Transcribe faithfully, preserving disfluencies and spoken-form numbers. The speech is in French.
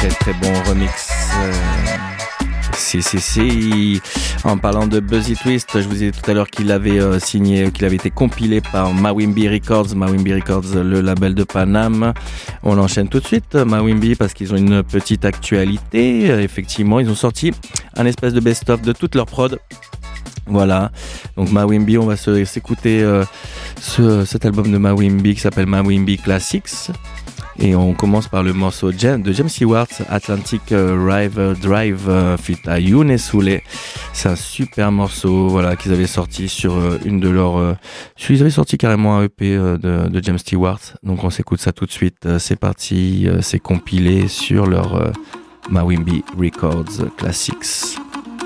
très très bon remix. Euh, si, si, si. En parlant de Buzzy Twist, je vous disais tout à l'heure qu'il avait euh, signé, qu'il avait été compilé par Mawimbi Records. Mawimbi Records, le label de Paname. On enchaîne tout de suite, Mawimbi, parce qu'ils ont une petite actualité. Euh, effectivement, ils ont sorti un espèce de best-of de toute leur prod. Voilà, donc Mawimbi, on va se, s'écouter euh, ce, cet album de Mawimbi qui s'appelle Mawimbi Classics. Et on commence par le morceau de James Stewart, Atlantic River Drive euh, feat. Younes Soule. C'est un super morceau, voilà, qu'ils avaient sorti sur euh, une de leurs... Euh, ils avaient sorti carrément un E P euh, de, de James Stewart. Donc on s'écoute ça tout de suite. Euh, c'est parti, euh, c'est compilé sur leur euh, Mawimbi Records Classics.